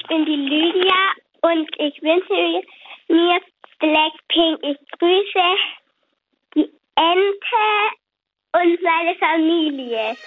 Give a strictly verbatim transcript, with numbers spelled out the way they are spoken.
bin die Lydia und ich wünsche mir Blackpink. Ich grüße die Ente und seine Familie.